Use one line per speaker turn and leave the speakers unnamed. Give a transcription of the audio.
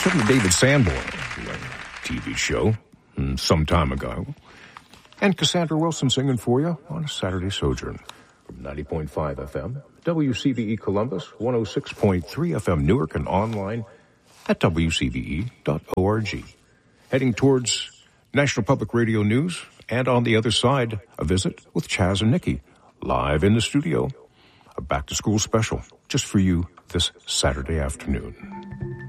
from the David Sanborn TV show some time ago. And Cassandra Wilson singing for you on a Saturday Sojourn from 90.5 FM, WCBE Columbus, 106.3 FM Newark, and online at WCBE.org. Heading towards National Public Radio News, and on the other side, a visit with Chaz and Nikki, live in the studio. A back-to-school special just for you this Saturday afternoon.